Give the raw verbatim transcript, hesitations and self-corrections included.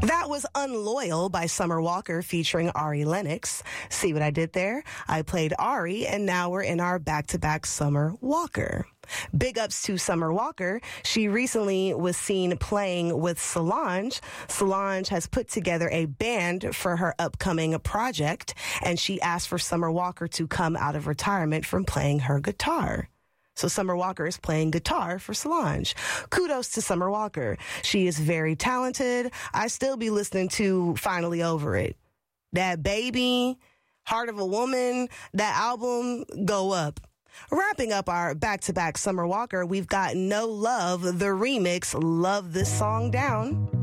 That was Unloyal by Summer Walker featuring Ari Lennox. See what I did there? I played Ari, and now we're in our back-to-back Summer Walker. Big ups to Summer Walker. She recently was seen playing with Solange. Solange has put together a band for her upcoming project, and she asked for Summer Walker to come out of retirement from playing her guitar. So Summer Walker is playing guitar for Solange. Kudos to Summer Walker. She is very talented. I still be listening to Finally Over It. That Baby, Heart of a Woman, that album, go up. Wrapping up our back-to-back Summer Walker, we've got No Love, the remix, Love This Song Down.